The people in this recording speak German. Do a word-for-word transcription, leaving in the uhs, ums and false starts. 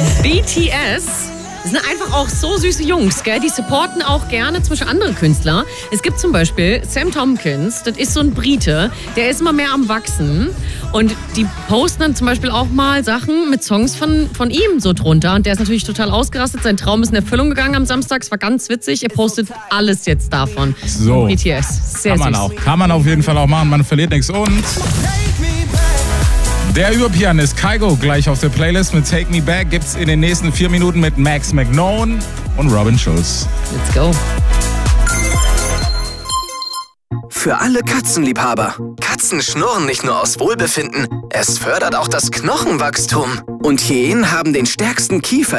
B T S sind einfach auch so süße Jungs, gell? Die supporten auch gerne zum Beispiel andere Künstler. Es gibt zum Beispiel Sam Tompkins, das ist so ein Brite, der ist immer mehr am Wachsen. Und die posten dann zum Beispiel auch mal Sachen mit Songs von, von ihm so drunter. Und der ist natürlich total ausgerastet. Sein Traum ist in Erfüllung gegangen am Samstag. Es war ganz witzig. Er postet alles jetzt davon. So. B T S. Sehr Kann man süß. auch. Kann man auf jeden Fall auch machen. Man verliert nichts. Und der Überpianist Kygo gleich auf der Playlist mit Take Me Back gibt's in den nächsten vier Minuten mit Max McKnown und Robin Schulz. Let's go. Für alle Katzenliebhaber. Katzen schnurren nicht nur aus Wohlbefinden, es fördert auch das Knochenwachstum. Und Hyänen haben den stärksten Kiefer